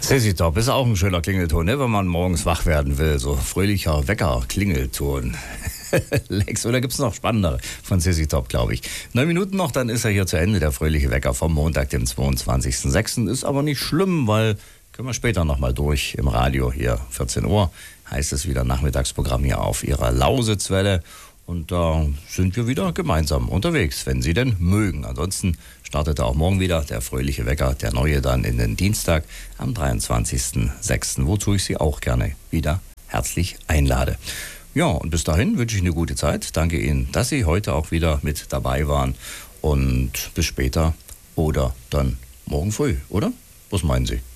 Sissy Top ist auch ein schöner Klingelton, ne? Wenn man morgens wach werden will. So fröhlicher Wecker-Klingelton. Lex, oder gibt es noch spannendere von Sissy Top, glaube ich. 9 Minuten noch, dann ist er hier zu Ende, der fröhliche Wecker vom Montag, dem 22.06. Ist aber nicht schlimm, weil können wir später nochmal durch im Radio hier, 14 Uhr, heißt es wieder Nachmittagsprogramm hier auf Ihrer Lausitzwelle. Und da sind wir wieder gemeinsam unterwegs, wenn Sie denn mögen. Ansonsten startet auch morgen wieder der fröhliche Wecker, der neue dann in den Dienstag am 23.06., wozu ich Sie auch gerne wieder herzlich einlade. Ja, und bis dahin wünsche ich eine gute Zeit. Danke Ihnen, dass Sie heute auch wieder mit dabei waren. Und bis später oder dann morgen früh, oder? Was meinen Sie?